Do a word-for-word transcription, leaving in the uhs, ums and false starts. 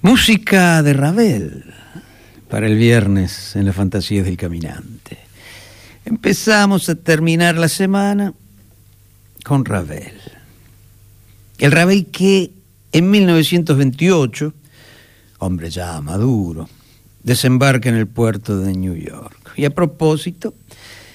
Música de Ravel para el viernes en las fantasías del caminante. Empezamos a terminar la semana con Ravel. El Ravel que en mil novecientos veintiocho, hombre ya maduro, desembarca en el puerto de New York. Y a propósito,